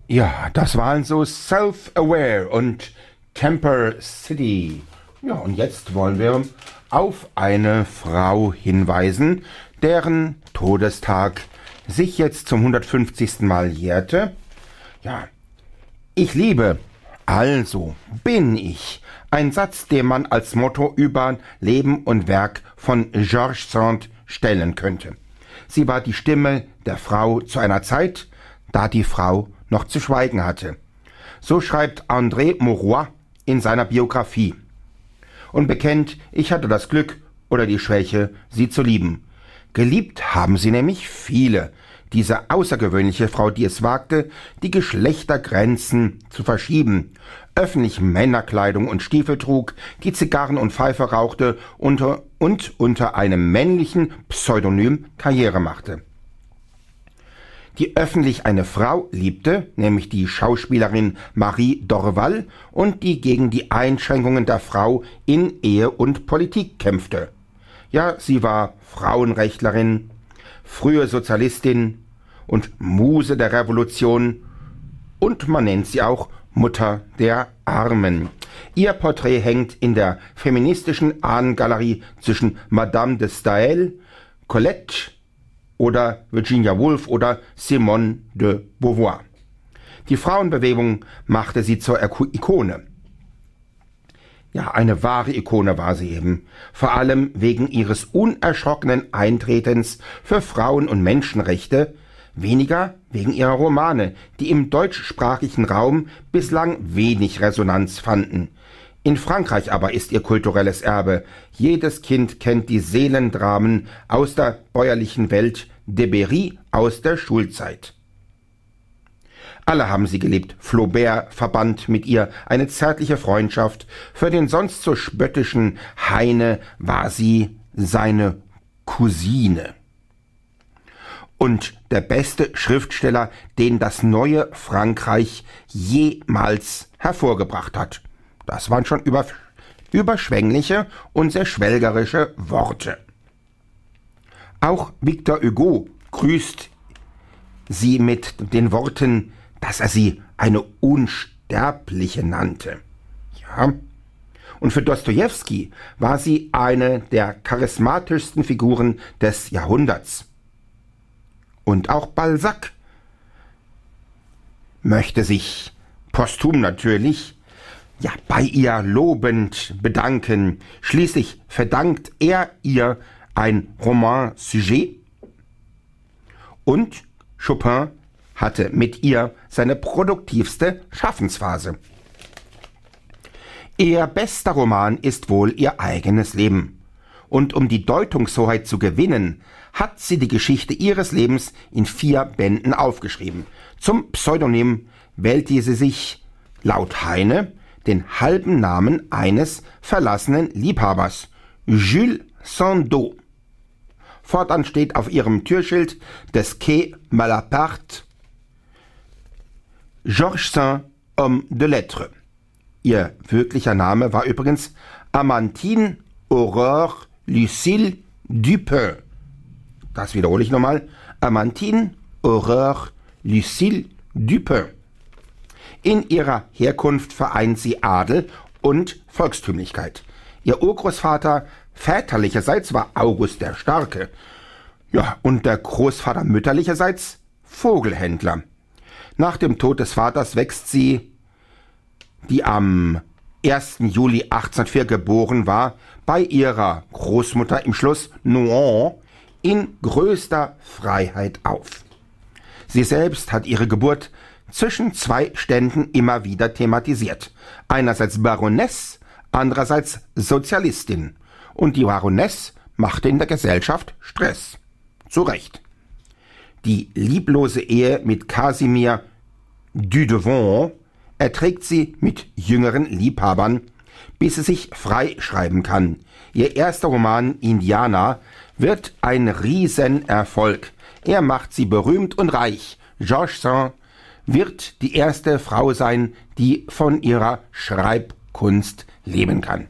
Ja, das waren so Self-Aware und Temper City. Ja, und jetzt wollen wir auf eine Frau hinweisen, deren Todestag sich jetzt zum 150. Mal jährte. Ja, ich liebe, also bin ich. Ein Satz, den man als Motto über Leben und Werk von George Sand stellen könnte. Sie war die Stimme der Frau zu einer Zeit, da die Frau noch zu schweigen hatte. So schreibt André Maurois in seiner Biografie und bekennt, ich hatte das Glück oder die Schwäche, sie zu lieben. Geliebt haben sie nämlich viele. Diese außergewöhnliche Frau, die es wagte, die Geschlechtergrenzen zu verschieben, öffentlich Männerkleidung und Stiefel trug, die Zigarren und Pfeife rauchte und unter einem männlichen Pseudonym Karriere machte. Die öffentlich eine Frau liebte, nämlich die Schauspielerin Marie Dorval, und die gegen die Einschränkungen der Frau in Ehe und Politik kämpfte. Ja, sie war Frauenrechtlerin, frühe Sozialistin und Muse der Revolution, und man nennt sie auch Mutter der Armen. Ihr Porträt hängt in der feministischen Ahnengalerie zwischen Madame de Staël, Colette oder Virginia Woolf oder Simone de Beauvoir. Die Frauenbewegung machte sie zur Ikone. Ja, eine wahre Ikone war sie eben, vor allem wegen ihres unerschrockenen Eintretens für Frauen- und Menschenrechte, weniger wegen ihrer Romane, die im deutschsprachigen Raum bislang wenig Resonanz fanden. In Frankreich aber ist ihr kulturelles Erbe. Jedes Kind kennt die Seelendramen aus der bäuerlichen Welt, de Berry aus der Schulzeit. Alle haben sie geliebt. Flaubert verband mit ihr eine zärtliche Freundschaft. Für den sonst so spöttischen Heine war sie seine Cousine. Und der beste Schriftsteller, den das neue Frankreich jemals hervorgebracht hat. Das waren schon überschwängliche und sehr schwelgerische Worte. Auch Victor Hugo grüßt sie mit den Worten, dass er sie eine Unsterbliche nannte. Ja. Und für Dostojewski war sie eine der charismatischsten Figuren des Jahrhunderts. Und auch Balzac möchte sich, posthum natürlich, bei ihr lobend bedanken. Schließlich verdankt er ihr ein Roman-Sujet und Chopin hatte mit ihr seine produktivste Schaffensphase. Ihr bester Roman ist wohl ihr eigenes Leben. Und um die Deutungshoheit zu gewinnen, hat sie die Geschichte ihres Lebens in 4 Bänden aufgeschrieben. Zum Pseudonym wählte sie sich, laut Heine, den halben Namen eines verlassenen Liebhabers, Jules Sandeau. Fortan steht auf ihrem Türschild des Quai Malaparte Georges Sand, Homme de Lettres. Ihr wirklicher Name war übrigens Amandine Aurore Lucille Dupin. Das wiederhole ich nochmal. Amandine Aurore Lucille Dupin. In ihrer Herkunft vereint sie Adel und Volkstümlichkeit. Ihr Urgroßvater väterlicherseits war August der Starke. Ja, und der Großvater mütterlicherseits Vogelhändler. Nach dem Tod des Vaters wächst sie, die am 1. Juli 1804 geboren war, bei ihrer Großmutter im Schloss Nohant in größter Freiheit auf. Sie selbst hat ihre Geburt zwischen 2 Ständen immer wieder thematisiert. Einerseits Baroness, andererseits Sozialistin. Und die Baroness machte in der Gesellschaft Stress. Zu Recht. Die lieblose Ehe mit Casimir Dudevant erträgt sie mit jüngeren Liebhabern, bis sie sich freischreiben kann. Ihr erster Roman Indiana wird ein Riesenerfolg. Er macht sie berühmt und reich. Georges Sand wird die erste Frau sein, die von ihrer Schreibkunst leben kann.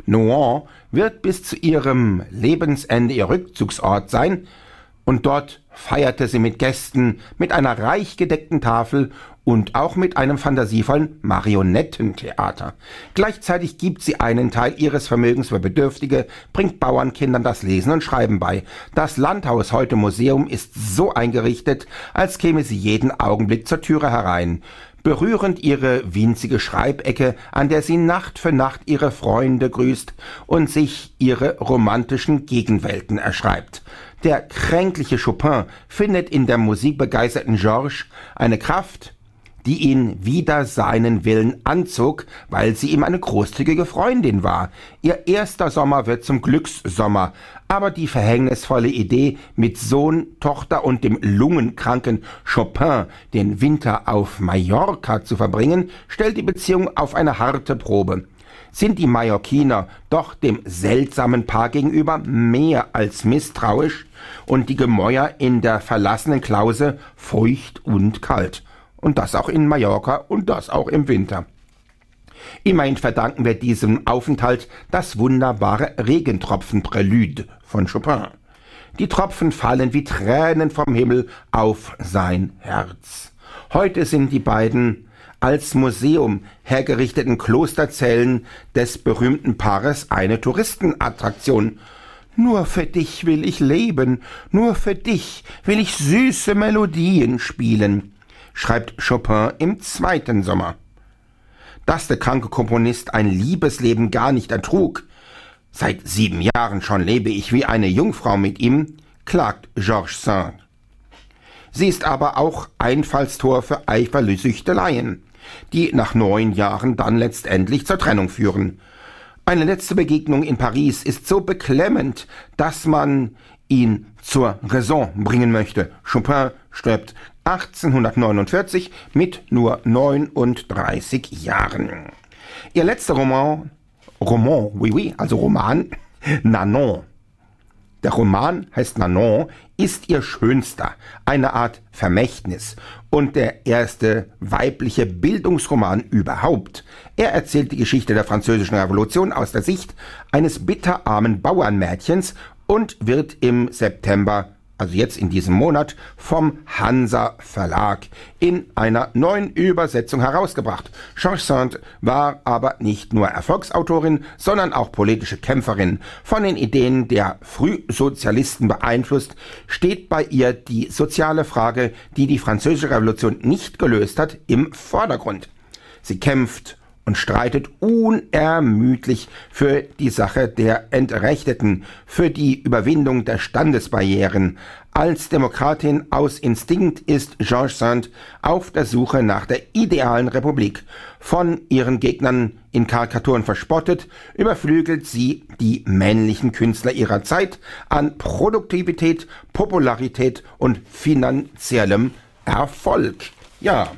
Nohant wird bis zu ihrem Lebensende ihr Rückzugsort sein und dort feierte sie mit Gästen, mit einer reich gedeckten Tafel und auch mit einem fantasievollen Marionettentheater. Gleichzeitig gibt sie einen Teil ihres Vermögens für Bedürftige, bringt Bauernkindern das Lesen und Schreiben bei. Das Landhaus, heute Museum, ist so eingerichtet, als käme sie jeden Augenblick zur Türe herein. Berührend ihre winzige Schreibecke, an der sie Nacht für Nacht ihre Freunde grüßt und sich ihre romantischen Gegenwelten erschreibt. Der kränkliche Chopin findet in der musikbegeisterten Georges eine Kraft, die ihn wider seinen Willen anzog, weil sie ihm eine großzügige Freundin war. Ihr erster Sommer wird zum Glückssommer, aber die verhängnisvolle Idee, mit Sohn, Tochter und dem lungenkranken Chopin den Winter auf Mallorca zu verbringen, stellt die Beziehung auf eine harte Probe. Sind die Mallorquiner doch dem seltsamen Paar gegenüber mehr als misstrauisch und die Gemäuer in der verlassenen Klause feucht und kalt. Und das auch in Mallorca und das auch im Winter. Immerhin verdanken wir diesem Aufenthalt das wunderbare Regentropfen-Prälude von Chopin. Die Tropfen fallen wie Tränen vom Himmel auf sein Herz. Heute sind die beiden als Museum hergerichteten Klosterzellen des berühmten Paares eine Touristenattraktion. Nur für dich will ich leben, nur für dich will ich süße Melodien spielen, schreibt Chopin im zweiten Sommer. Dass der kranke Komponist ein Liebesleben gar nicht ertrug, seit 7 Jahren schon lebe ich wie eine Jungfrau mit ihm, klagt Georges Sand. Sie ist aber auch Einfallstor für Eifersüchteleien, die nach 9 Jahren dann letztendlich zur Trennung führen. Eine letzte Begegnung in Paris ist so beklemmend, dass man ihn zur Raison bringen möchte. Chopin stirbt 1849 mit nur 39 Jahren. Ihr letzter Roman, Nanon. Der Roman heißt Nanon, ist ihr schönster, eine Art Vermächtnis und der erste weibliche Bildungsroman überhaupt. Er erzählt die Geschichte der Französischen Revolution aus der Sicht eines bitterarmen Bauernmädchens und wird im September, also jetzt in diesem Monat, vom Hansa Verlag in einer neuen Übersetzung herausgebracht. Georges Sand war aber nicht nur Erfolgsautorin, sondern auch politische Kämpferin. Von den Ideen der Frühsozialisten beeinflusst, steht bei ihr die soziale Frage, die die Französische Revolution nicht gelöst hat, im Vordergrund. Sie kämpft und streitet unermüdlich für die Sache der Entrechteten, für die Überwindung der Standesbarrieren. Als Demokratin aus Instinkt ist Georges Sand auf der Suche nach der idealen Republik. Von ihren Gegnern in Karikaturen verspottet, überflügelt sie die männlichen Künstler ihrer Zeit an Produktivität, Popularität und finanziellem Erfolg. Ja,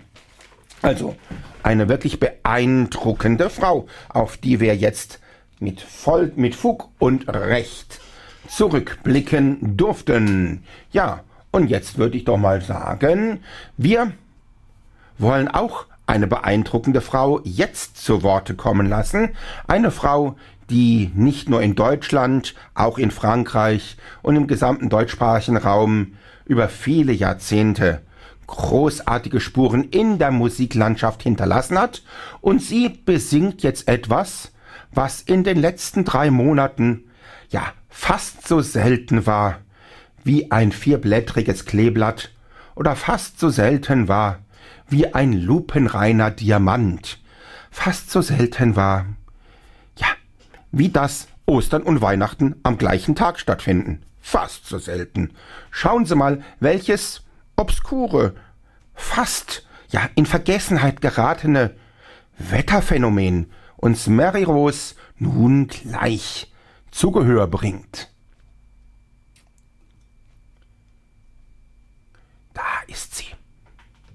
also eine wirklich beeindruckende Frau, auf die wir jetzt mit Fug und Recht zurückblicken durften. Ja, und jetzt würde ich doch mal sagen, wir wollen auch eine beeindruckende Frau jetzt zu Worte kommen lassen. Eine Frau, die nicht nur in Deutschland, auch in Frankreich und im gesamten deutschsprachigen Raum über viele Jahrzehnte großartige Spuren in der Musiklandschaft hinterlassen hat, und sie besingt jetzt etwas, was in den letzten 3 Monaten ja fast so selten war wie ein 4-blättriges Kleeblatt oder fast so selten war wie ein lupenreiner Diamant, fast so selten war, ja, wie das Ostern und Weihnachten am gleichen Tag stattfinden. Fast so selten. Schauen Sie mal, welches obskure, fast ja in Vergessenheit geratene Wetterphänomen uns Mary Rose nun gleich zu Gehör bringt. Da ist sie.